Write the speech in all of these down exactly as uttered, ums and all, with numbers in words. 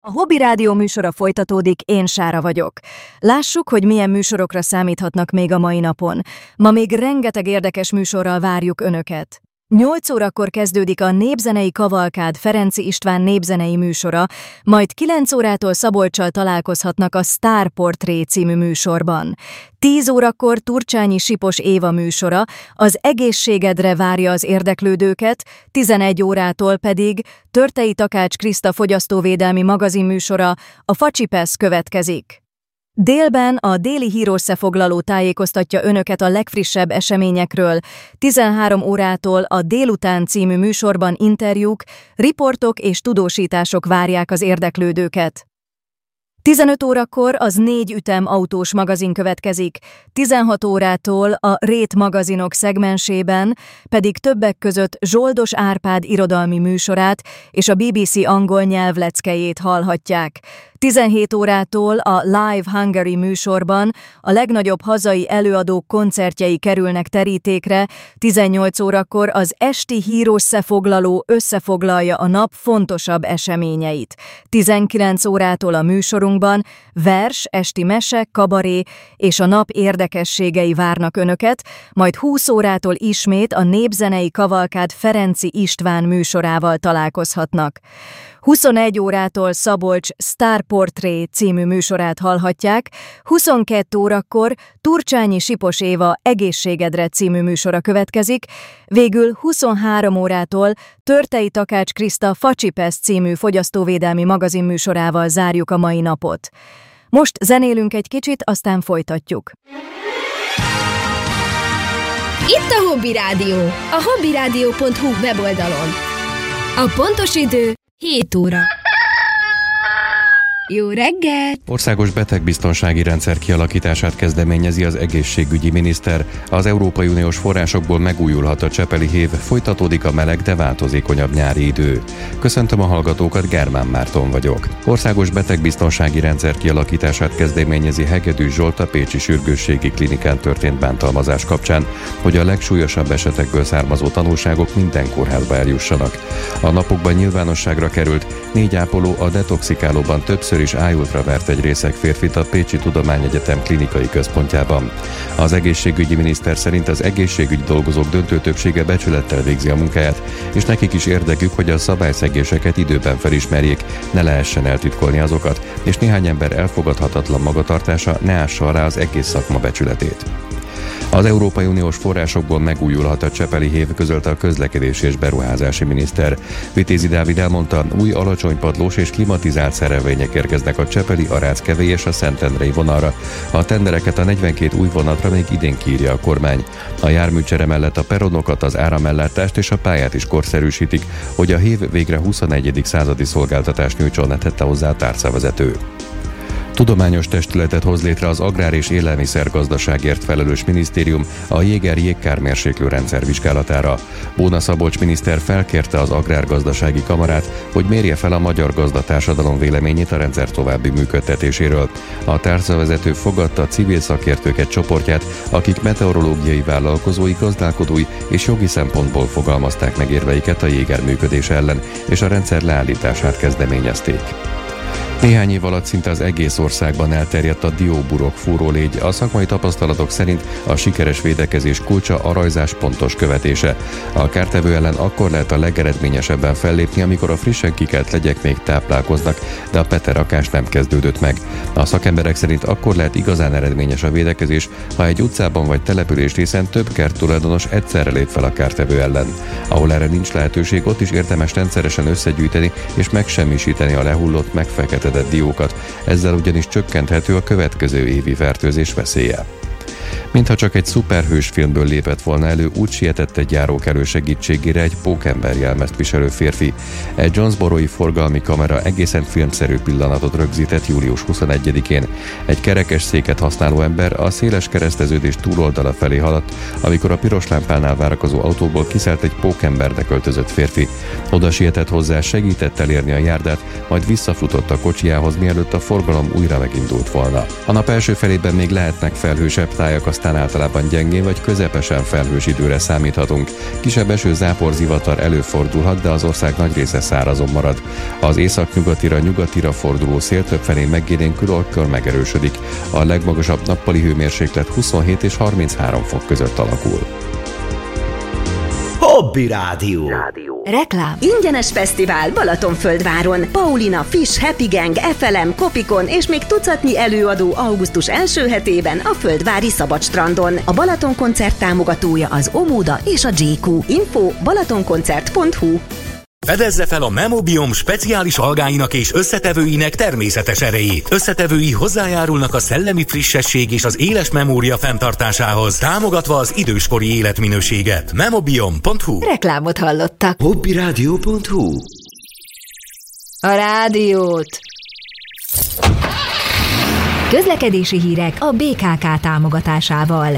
A Hobby Rádió műsora folytatódik, én Sára vagyok. Lássuk, hogy milyen műsorokra számíthatnak még a mai napon. Ma még rengeteg érdekes műsorral várjuk Önöket. nyolc órakor kezdődik a Népzenei Kavalkád Ferenczy István népzenei műsora, majd kilenc órától Szabolccsal találkozhatnak a Sztár Portré című műsorban. tíz órakor Turcsányi Sipos Éva műsora, az egészségedre várja az érdeklődőket, tizenegy órától pedig Törtei Takács Kriszta fogyasztóvédelmi magazin műsora, a Facsipesz következik. Délben a déli hírösszefoglaló tájékoztatja Önöket a legfrissebb eseményekről. tizenhárom órától a Délután című műsorban interjúk, riportok és tudósítások várják az érdeklődőket. tizenöt órakor az Négy ütem autós magazin következik, tizenhat órától a Rét magazinok szegmensében pedig többek között Zsoldos Árpád irodalmi műsorát és a bé bé cé angol nyelvleckejét hallhatják. tizenhét órától a Live Hungary műsorban a legnagyobb hazai előadók koncertjei kerülnek terítékre, tizennyolc órakor az esti hírösszefoglaló összefoglalja a nap fontosabb eseményeit. tizenkilenc órától a műsorunkban vers, esti mese, kabaré és a nap érdekességei várnak Önöket, majd húsz órától ismét a Népzenei Kavalkád Ferenczy István műsorával találkozhatnak. huszonegy órától Szabolcs Sztár Portré című műsorát hallhatják, huszonkettő órakor Turcsányi Sipos Éva Egészségedre című műsora következik, végül huszonhárom órától Törtei Takács Kriszta Facsipesz című fogyasztóvédelmi magazin műsorával zárjuk a mai napot. Most zenélünk egy kicsit, aztán folytatjuk. Itt a Hobby Rádió, a hobbyradio pont hu weboldalon. A pontos idő hét óra. Jó reggelt! Országos betegbiztonsági rendszer kialakítását kezdeményezi az egészségügyi miniszter. Az Európai Uniós forrásokból megújulhat a csepeli hév, folytatódik a meleg, de változékonyabb nyári idő. Köszöntöm a hallgatókat, Germán Márton vagyok. Országos betegbiztonsági rendszer kialakítását kezdeményezi Hegedűs Zsolt a Pécsi Sürgősségi Klinikán történt bántalmazás kapcsán, hogy a legsúlyosabb esetekből származó tanulságok minden kórházba eljussanak. A napokban nyilvánosságra került, négy ápoló a detoxikálóban többször is ájultra vert egy részeg férfit a Pécsi Tudományegyetem klinikai központjában. Az egészségügyi miniszter szerint az egészségügyi dolgozók döntő többsége becsülettel végzi a munkáját, és nekik is érdekük, hogy a szabályszegéseket időben felismerjék, ne lehessen eltitkolni azokat, és néhány ember elfogadhatatlan magatartása ne ássa alá az egész szakma becsületét. Az Európai Uniós forrásokból megújulhat a csepeli hév, közölte a közlekedési és beruházási miniszter. Vitézi Dávid elmondta, új alacsonypadlós és klimatizált szerelvények érkeznek a csepeli, a Ráckevei és a Szentendrei vonalra. A tendereket a negyvenkét új vonatra még idén kiírja a kormány. A járműcsere mellett a peronokat, az áramellátást és a pályát is korszerűsítik, hogy a hév végre huszonegyedik századi szolgáltatást nyújtson, tette hozzá a tárcavezető. Tudományos testületet hoz létre az Agrár- és Élelmiszergazdaságért felelős minisztérium a Jéger jégkármérséklő rendszer vizsgálatára. Bóna Szabolcs miniszter felkérte az Agrárgazdasági Kamarát, hogy mérje fel a magyar gazdatársadalom véleményét a rendszer további működtetéséről. A tárcavezető fogadta a civil szakértőket csoportját, akik meteorológiai vállalkozói, gazdálkodói és jogi szempontból fogalmazták meg érveiket a Jéger működése ellen, és a rendszer leállítását kezdeményezték. Néhány év alatt szinte az egész országban elterjedt a dióburok fúrólégy. A szakmai tapasztalatok szerint a sikeres védekezés kulcsa a rajzás pontos követése. A kártevő ellen akkor lehet a legeredményesebben fellépni, amikor a frissen kikelt legyek még táplálkoznak, de a peterakás nem kezdődött meg. A szakemberek szerint akkor lehet igazán eredményes a védekezés, ha egy utcában vagy település részen több kerttulajdonos egyszerre lép fel a kártevő ellen. Ahol erre nincs lehetőség, ott is érdemes rendszeresen összegyűjteni és megsemmisíteni a lehullott, megfeketedett diókat, ezzel ugyanis csökkenthető a következő évi fertőzés veszélye. Mintha csak egy szuperhős filmből lépett volna elő, úgy sietett egy járókelő segítségére egy pókember jelmezt viselő férfi. Egy Jonesboro-i forgalmi kamera egészen filmszerű pillanatot rögzített július huszonegyedikén. Egy kerekes széket használó ember a széles kereszteződés túloldala felé haladt, amikor a piros lámpánál várakozó autóból kiszállt egy pókembernek öltözött férfi. Oda sietett hozzá, segített elérni a járdát, majd visszafutott a kocsijához, mielőtt a forgalom újra megindult volna. A nap első felében még lehetnek felhősebb tájak, délután általában gyengén vagy közepesen felhős időre számíthatunk. Kisebb eső, zápor, zivatar előfordulhat, de az ország nagy része szárazon marad. Az északnyugatira, nyugatira forduló szél többfelé megélénkül, olykor megerősödik. A legmagasabb nappali hőmérséklet huszonhét és harminchárom fok között alakul. Hobby Rádió. Reklám. Ingyenes fesztivál Balatonföldváron. Paulina, Fish, Happy Gang, ef el em, Kopikon és még tucatnyi előadó augusztus első hetében a Földvári Szabadstrandon. A Balaton koncert támogatója az Omoda és a jé kú. Info balatonkoncert pont hu. Fedezze fel a Memobiom speciális algáinak és összetevőinek természetes erejét. Összetevői hozzájárulnak a szellemi frissesség és az éles memória fenntartásához, támogatva az időskori életminőséget. Memobiom pont hu. Reklámot hallottak. hobby rádió pont hu. A rádiót. Közlekedési hírek a bé ká ká támogatásával.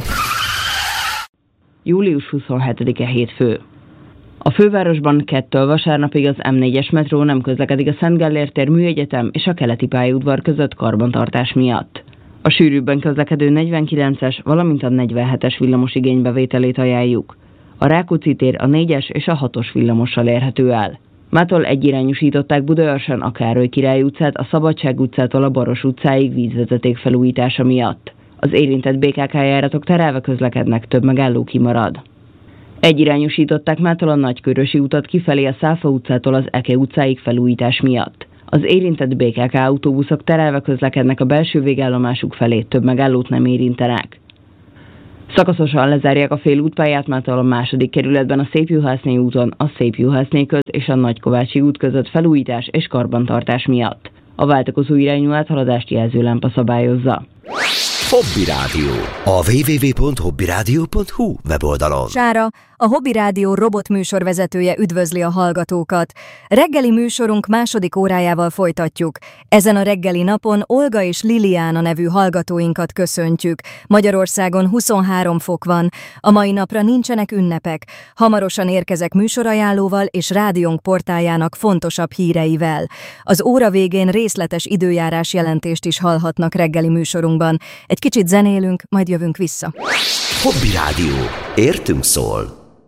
július huszonhetedike hétfő. A fővárosban kettől vasárnapig az em négyes metró nem közlekedik a Szent Gellért tér Műegyetem és a Keleti pályaudvar között karbantartás miatt. A sűrűbben közlekedő negyvenkilences, valamint a negyvenhetes villamos igénybevételét ajánljuk. A Rákóczi tér a négyes és a hatos villamossal érhető el. Mától egyirányosították Budaörsön a Károly Király utcát a Szabadság utcától a Baros utcáig vízvezeték felújítása miatt. Az érintett bé ká ká járatok terelve közlekednek, több megálló kimarad. Egyirányosították mától a Nagykörösi utat kifelé a Száfa utcától az Eke utcáig felújítás miatt. Az érintett bé ká ká autóbuszok terelve közlekednek a belső végállomásuk felé, több megállót nem érintenek. Szakaszosan lezárják a félútpályát mától a második kerületben a Szépjuhászné úton, a Szépjuhászné köz és a Nagykovácsi út között felújítás és karbantartás miatt. A váltakozó irányú áthaladást jelzőlámpa szabályozza. Hobby Rádió. A double-u double-u double-u pont hobby rádió pont hu weboldalon. Sára, a Hobby Rádió robotműsorvezetője üdvözli a hallgatókat. Reggeli műsorunk második órájával folytatjuk. Ezen a reggeli napon Olga és Liliana nevű hallgatóinkat köszöntjük. Magyarországon huszonhárom fok van. A mai napra nincsenek ünnepek. Hamarosan érkezek műsorajánlóval és rádiónk portáljának fontosabb híreivel. Az óra végén részletes időjárás jelentést is hallhatnak reggeli műsorunkban. Egy kicsit zenélünk, majd jövünk vissza. Hobby Rádió. Értünk szól.